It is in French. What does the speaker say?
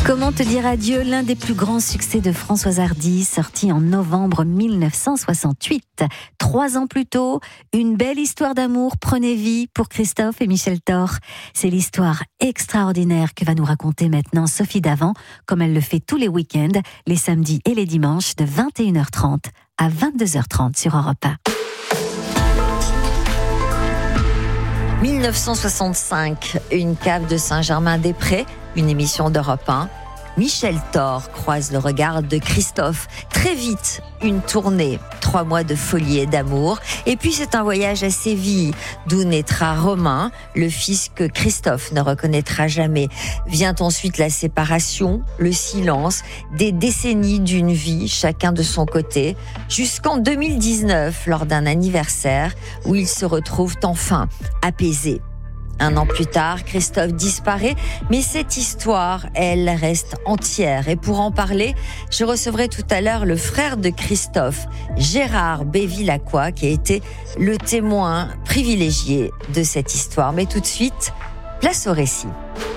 Comment te dire adieu, l'un des plus grands succès de Françoise Hardy, sorti en novembre 1968. 3 ans plus tôt, une belle histoire d'amour prenait vie pour Christophe et Michel Thor. C'est l'histoire extraordinaire que va nous raconter maintenant Sophie Davant, comme elle le fait tous les week-ends, les samedis et les dimanches de 21h30 à 22h30 sur Europe 1. 1965, une cave de Saint-Germain-des-Prés, une émission d'Europe 1. Michel Thor croise le regard de Christophe. Très vite, une tournée, 3 mois de folie et d'amour. Et puis c'est un voyage à Séville, d'où naîtra Romain, le fils que Christophe ne reconnaîtra jamais. Vient ensuite la séparation, le silence, des décennies d'une vie, chacun de son côté, jusqu'en 2019, lors d'un anniversaire, où ils se retrouvent enfin apaisés. 1 an plus tard, Christophe disparaît, mais cette histoire, elle reste entière. Et pour en parler, je recevrai tout à l'heure le frère de Christophe, Gérard Bévilacqua, qui a été le témoin privilégié de cette histoire. Mais tout de suite, place au récit.